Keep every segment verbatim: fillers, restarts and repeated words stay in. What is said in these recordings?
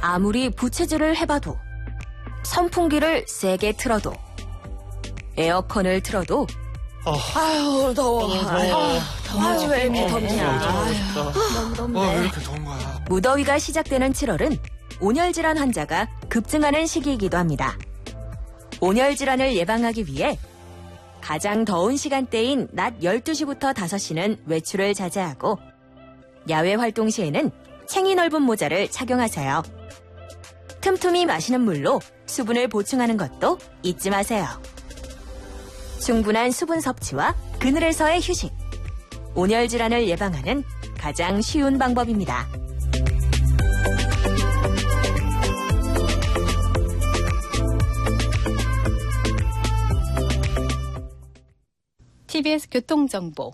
아무리 부채질을 해봐도, 선풍기를 세게 틀어도, 에어컨을 틀어도 어. 아유, 더워. 더워, 더워. 아유, 더워. 왜 이렇게 어, 덥냐. 더워, 아유, 더워, 너무 덥네. 어, 왜 이렇게 더운 거야? 무더위가 시작되는 칠월은 온열질환 환자가 급증하는 시기이기도 합니다. 온열질환을 예방하기 위해 가장 더운 시간대인 낮 열두 시부터 다섯 시는 외출을 자제하고 야외 활동 시에는 챙이 넓은 모자를 착용하세요. 틈틈이 마시는 물로 수분을 보충하는 것도 잊지 마세요. 충분한 수분 섭취와 그늘에서의 휴식. 온열질환을 예방하는 가장 쉬운 방법입니다. 티비에스 교통정보.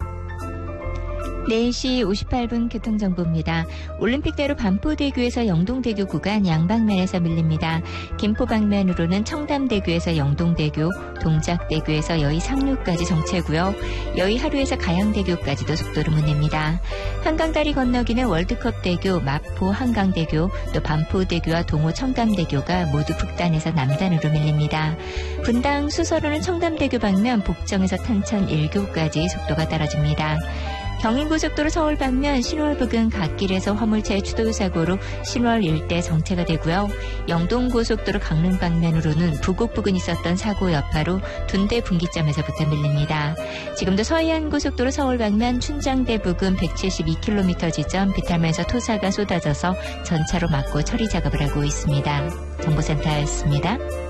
네 시 오십팔 분 교통정보입니다. 올림픽대로 반포대교에서 영동대교 구간 양방면에서 밀립니다. 김포 방면으로는 청담대교에서 영동대교, 동작대교에서 여의 상류까지 정체고요. 여의 하류에서 가양대교까지도 속도를 못 냅니다. 한강다리 건너기는 월드컵대교, 마포 한강대교, 또 반포대교와 동호 청담대교가 모두 북단에서 남단으로 밀립니다. 분당 수서로는 청담대교 방면 복정에서 탄천 일 교까지 속도가 떨어집니다. 경인고속도로 서울 방면 신월 부근 갓길에서 화물차의 추돌사고로 신월 일대 정체가 되고요. 영동고속도로 강릉 방면으로는 부곡 부근 있었던 사고 여파로 둔대 분기점에서부터 밀립니다. 지금도 서해안고속도로 서울 방면 춘장대 부근 백칠십이 킬로미터 지점 비탈면에서 토사가 쏟아져서 전차로 막고 처리 작업을 하고 있습니다. 정보센터였습니다.